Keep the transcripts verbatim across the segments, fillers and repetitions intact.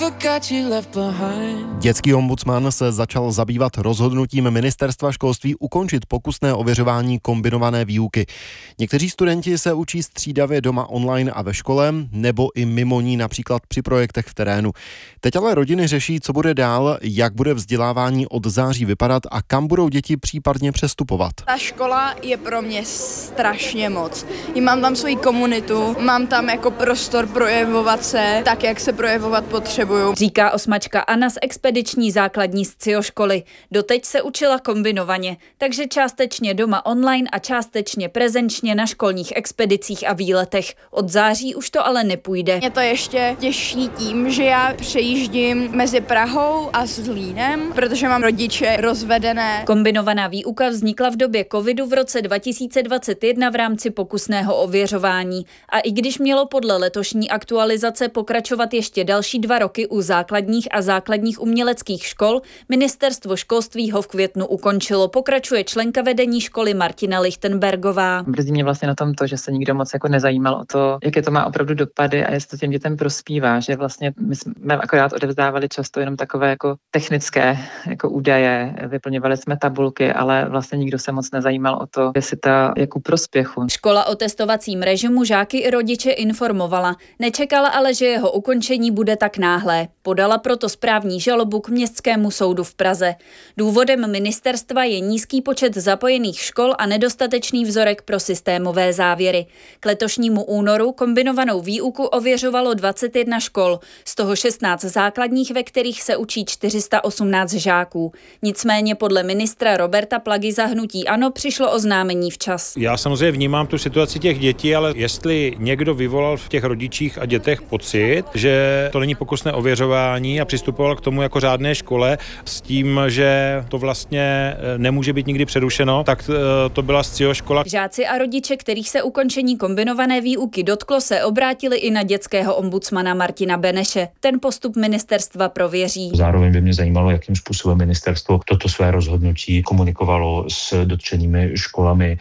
Dětský ombudsman se začal zabývat rozhodnutím ministerstva školství ukončit pokusné ověřování kombinované výuky. Někteří studenti se učí střídavě doma online a ve škole, nebo i mimo ní, například při projektech v terénu. Teď ale rodiny řeší, co bude dál, jak bude vzdělávání od září vypadat a kam budou děti případně přestupovat. Ta škola je pro mě strašně moc. Mám tam svoji komunitu, mám tam jako prostor projevovat se tak, jak se projevovat potřebuju. Říká osmačka Anna z expediční základní scioškoly. Doteď se učila kombinovaně, takže částečně doma online a částečně prezenčně na školních expedicích a výletech. Od září už to ale nepůjde. Mě to ještě těší tím, že já přejíždím mezi Prahou a Zlínem, protože mám rodiče rozvedené. Kombinovaná výuka vznikla v době covidu v roce dva tisíce dvacet jedna v rámci pokusného ověřování. A i když mělo podle letošní aktualizace pokračovat ještě další dva roky u základních a základních uměleckých škol, ministerstvo školství ho v květnu ukončilo. Pokračuje členka vedení školy Martina Lichtenbergová. Mrzí mě vlastně na tom to, že se nikdo moc jako nezajímal o to, jaké to má opravdu dopady a jestli to těm dětem prospívá, že vlastně my jsme akorát odevzdávali často jenom takové jako technické jako údaje, vyplňovali jsme tabulky, ale vlastně nikdo se moc nezajímal o to, jestli ta jako prospěchu. Škola o testovacím režimu žáky i rodiče informovala. Nečekala ale, že jeho ukončení bude tak náhlé. Podala proto správní žalobu k Městskému soudu v Praze. Důvodem ministerstva je nízký počet zapojených škol a nedostatečný vzorek pro systémové závěry. K letošnímu únoru kombinovanou výuku ověřovalo dvacet jedna škol, z toho šestnáct základních, ve kterých se učí čtyři sta osmnáct žáků. Nicméně podle ministra Roberta Plagy za hnutí ANO přišlo oznámení včas. Já samozřejmě vnímám tu situaci těch dětí, ale jestli někdo vyvolal v těch rodičích a dětech pocit, že to není pokusné ověřování a přistupoval k tomu jako řádné škole s tím, že to vlastně nemůže být nikdy přerušeno, tak to byla scioškola. Žáci a rodiče, kterých se ukončení kombinované výuky dotklo, se obrátili i na dětského ombudsmana Martina Beneše. Ten postup ministerstva prověří. Zároveň by mě zajímalo, jakým způsobem ministerstvo toto své rozhodnutí komunikovalo s dotčenými školami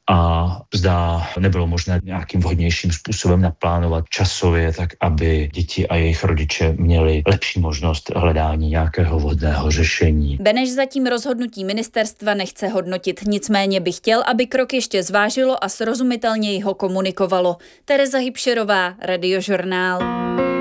a zda nebylo možné nějakým vhodnějším způsobem naplánovat časově, tak aby děti a jejich rodiče měli lepší možnost hledání nějakého vhodného řešení. Beneš zatím rozhodnutí ministerstva nechce hodnotit, nicméně by chtěl, aby krok ještě zvážilo a srozumitelněji ho komunikovalo. Tereza Hybšerová, Radiožurnál.